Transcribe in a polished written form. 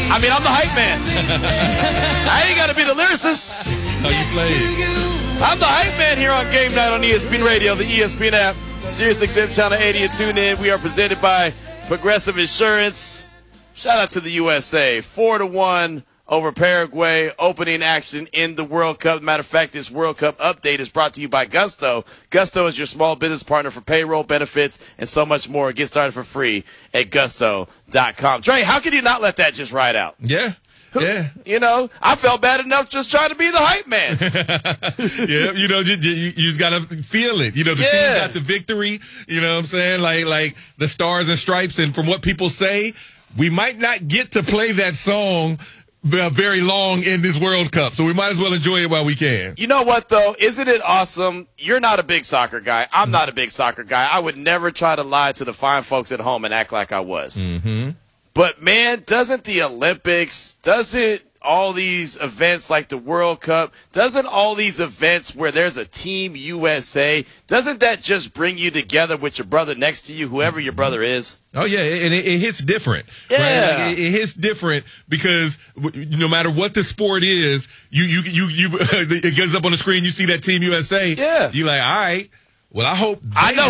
I mean, I'm the hype man. I ain't got to be the lyricist. How you play? I'm the hype man here on Game Night on ESPN Radio, the ESPN app, SiriusXM Channel 80, and tune in. We are presented by Progressive Insurance. Shout out to the USA. 4-1 over Paraguay. Opening action in the World Cup. Matter of fact, this World Cup update is brought to you by Gusto. Gusto is your small business partner for payroll, benefits, and so much more. Get started for free at gusto.com. Dre, how can you not let that just ride out? Yeah. Yeah. You know, I felt bad enough just trying to be the hype man. Yeah, you know, you just got to feel it. You know, the team got the victory. You know what I'm saying? Like the stars and stripes. And from what people say, we might not get to play that song very long in this World Cup. So we might as well enjoy it while we can. You know what, though? Isn't it awesome? You're not a big soccer guy. I'm not a big soccer guy. I would never try to lie to the fine folks at home and act like I was. Mm-hmm. But, man, doesn't the Olympics, doesn't all these events like the World Cup, doesn't all these events where there's a Team USA, doesn't that just bring you together with your brother next to you, whoever your brother is? Oh, yeah, and it hits different. Yeah. Right? Like it hits different because no matter what the sport is, you it gets up on the screen, you see that Team USA. Yeah. You're like, all right, well, I hope. I know